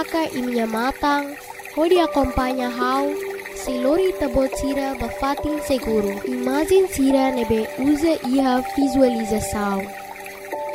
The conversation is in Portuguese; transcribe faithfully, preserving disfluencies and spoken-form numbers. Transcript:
saca e minha matang, onde acompanha how, se lori tabot sira bafatin seguro. Imagem sira nebe usa iha visualização.